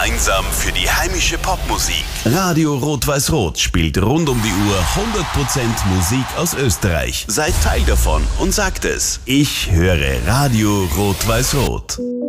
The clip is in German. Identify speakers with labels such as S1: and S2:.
S1: gemeinsam für die heimische Popmusik. Radio Rot-Weiß-Rot spielt rund um die Uhr 100% Musik aus Österreich. Seid Teil davon und sagt es. Ich höre Radio Rot-Weiß-Rot.